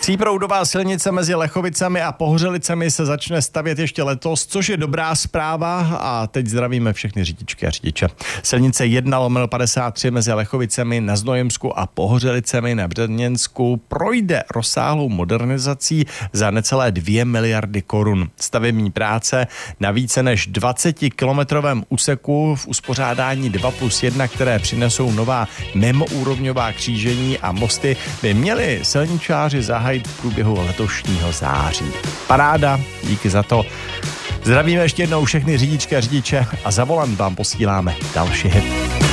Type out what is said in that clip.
Tříproudová silnice mezi Lechovicemi a Pohořelicemi se začne stavět ještě letos, což je dobrá zpráva a teď zdravíme všechny řidičky a řidiče. Silnice 1/53 mezi Lechovicemi na Znojemsku a Pohořelicemi na Březněnsku projde rozsáhlou modernizací za necelé 2 miliardy korun. Stavební práce na více než 20-kilometrovém úseku v uspořádání 2+1, které přinesou nová mimoúrovňová křížení a mosty, by měli silničáři zahájit v průběhu letošního září. Paráda, díky za to. Zdravíme ještě jednou všechny řidičky a řidiče a za volant vám posíláme další hit.